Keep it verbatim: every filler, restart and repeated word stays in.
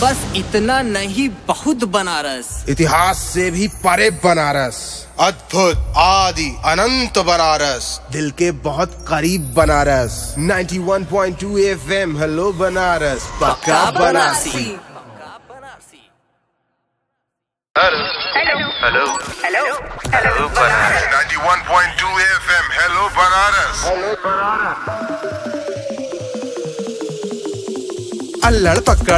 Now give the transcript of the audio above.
बस इतना नहीं, बहुत बनारस। इतिहास से भी परे बनारस, अद्भुत आदि अनंत बनारस, दिल के बहुत करीब बनारस। इक्यानवे पॉइंट दो एफएम हेलो बनारस, पक्का Banarasi. Hello hello hello hello Banaras. इक्यानवे पॉइंट दो एफएम हेलो बनारस। अल्लड़ पक्कड़